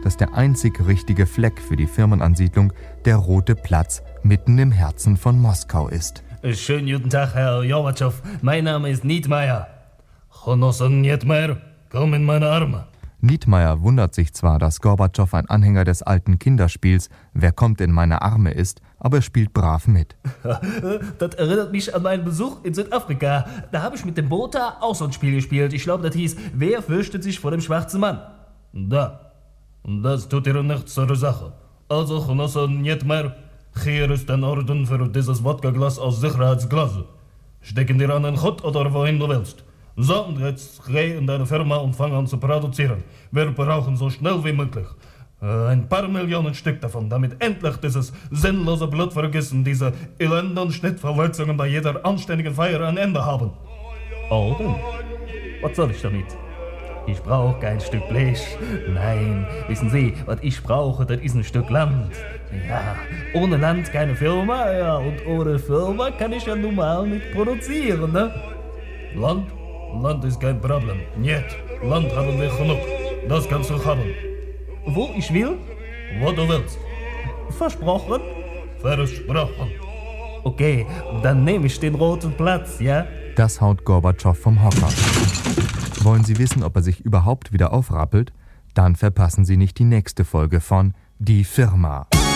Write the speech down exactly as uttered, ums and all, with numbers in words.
dass der einzig richtige Fleck für die Firmenansiedlung der Rote Platz mitten im Herzen von Moskau ist. Schönen guten Tag, Herr Gorbatschow. Mein Name ist Nietmeyer. Honosan Nietmeyer, komm in meine Arme. Nietmeyer wundert sich zwar, dass Gorbatschow ein Anhänger des alten Kinderspiels Wer kommt in meine Arme ist, aber er spielt brav mit. Das erinnert mich an meinen Besuch in Südafrika. Da habe ich mit dem Botha auch so ein Spiel gespielt. Ich glaube, das hieß, wer fürchtet sich vor dem schwarzen Mann? Da. Und das tut ihr nichts zur Sache. Also, Honosan Nietmeyer, hier ist ein Orden für dieses Wodka-Glas aus Sicherheitsglas. Stecken dir an den Chut oder wohin du willst. So, und jetzt geh in deine Firma und fang an zu produzieren. Wir brauchen so schnell wie möglich äh, ein paar Millionen Stück davon, damit endlich dieses sinnlose Blutvergießen, diese elenden Schnittverletzungen bei jeder anständigen Feier ein Ende haben. Orden? Was soll ich damit? Ich brauche kein Stück Blech. Nein, wissen Sie, was ich brauche, das ist ein Stück Land. Ja, ohne Land keine Firma, ja, und ohne Firma kann ich ja nun mal nicht produzieren, ne? Land? Land ist kein Problem. Niet, Land haben wir genug. Das kannst du haben. Wo ich will? Wo du willst. Versprochen? Versprochen. Okay, dann nehme ich den Roten Platz, ja? Das haut Gorbatschow vom Hocker. Wollen Sie wissen, ob er sich überhaupt wieder aufrappelt? Dann verpassen Sie nicht die nächste Folge von Die Firma.